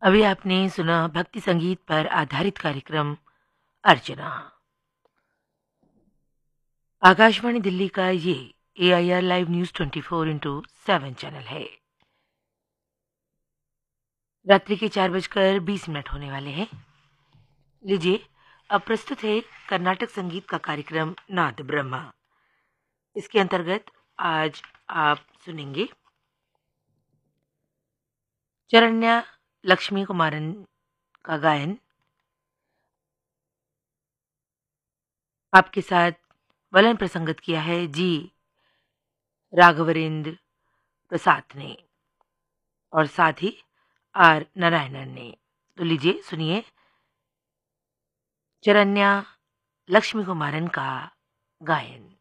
अभी आपने सुना भक्ति संगीत पर आधारित कार्यक्रम अर्चना। आकाशवाणी दिल्ली का ये AIR लाइव न्यूज 24/7 चैनल है। रात्रि के 4:20 होने वाले हैं। लीजिए, अब प्रस्तुत है कर्नाटक संगीत का कार्यक्रम नाद ब्रह्मा। इसके अंतर्गत आज आप सुनेंगे चरण्या लक्ष्मी कुमारन का गायन। आपके साथ वलन प्रसंगत किया है जी राघवरेंद्र प्रसाद ने और साथ ही आर नारायणन ने। तो लीजिए सुनिए चरण्या लक्ष्मी कुमारन का गायन।